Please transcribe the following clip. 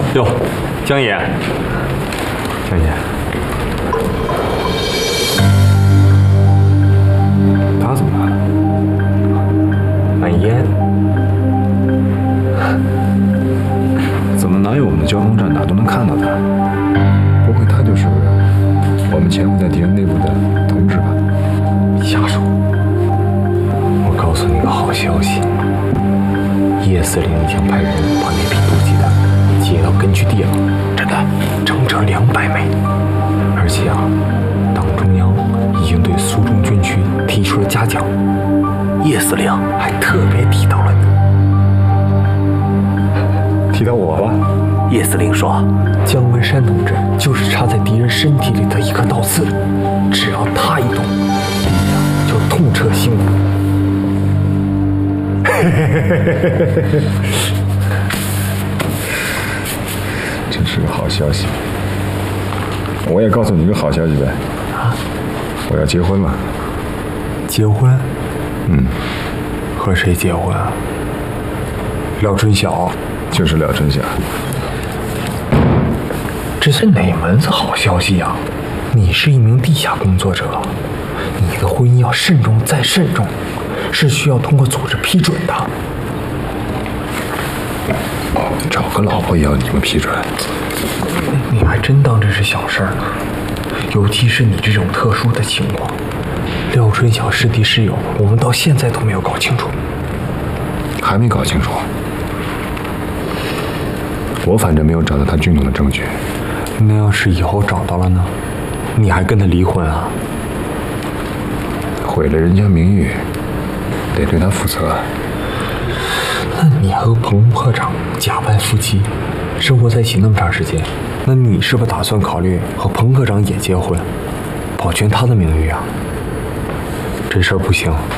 哟，江爷，江爷，他怎么来了？买烟？ 怎么哪有我们的交通站哪都能看到他？不会他就是我们潜伏在敌人内部的同志吧？ 瞎说！我告诉你个好消息，叶司令已经派人把那批毒鸡蛋接到根据地了，真的，整整200枚。而且啊，党中央已经对苏中军区提出了嘉奖，叶司令还特别提到了你。 提到我了？ 叶司令说，姜文山同志就是插在敌人身体里的一颗倒刺，只要他一动，敌人就痛彻心骨。 真是个好消息。我也告诉你一个好消息呗。 啊？ 我要结婚了。 结婚？ 嗯。 和谁结婚啊？廖春晓。 就是廖春晓。 这是哪门子好消息呀？你是一名地下工作者，你的婚姻要慎重再慎重，是需要通过组织批准的。 找个老婆也要你们批准？ 你还真当这是小事呢？尤其是你这种特殊的情况，廖春晓师弟师友，我们到现在都没有搞清楚。 还没搞清楚？我反正没有找到他军统的证据。 那要是以后找到了呢？你还跟他离婚啊？ 毁了人家名誉，得对他负责。 那你和彭科长假扮夫妻，生活在一起那么长时间，那你是不是打算考虑和彭科长也结婚，保全他的名誉啊？这事儿不行，